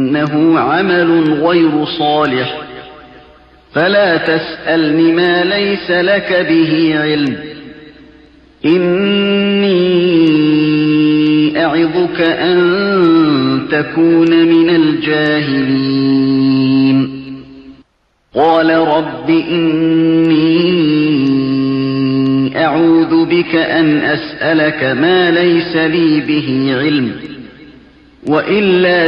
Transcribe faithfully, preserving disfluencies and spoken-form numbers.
إنه عمل غير صالح فلا تسألن ما ليس لك به علم إني أعظك أن تكون من الجاهلين قال رب إني أعوذ بك أن أسألك ما ليس لي به علم وإلا